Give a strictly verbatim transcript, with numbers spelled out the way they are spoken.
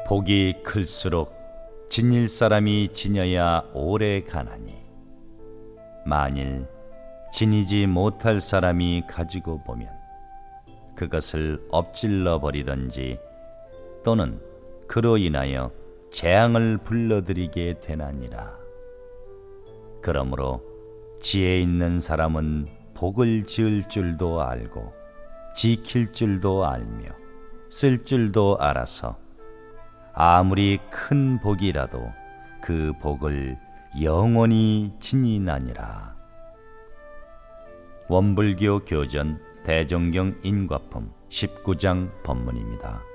복이 클수록 지닐 사람이 지녀야 오래 가나니 만일 지니지 못할 사람이 가지고 보면 그것을 엎질러 버리든지 또는 그로 인하여 재앙을 불러들이게 되나니라. 그러므로 지혜 있는 사람은 복을 지을 줄도 알고 지킬 줄도 알며 쓸 줄도 알아서 아무리 큰 복이라도 그 복을 영원히 지니나니라. 원불교 교전 대종경 인과품 십구 장 법문입니다.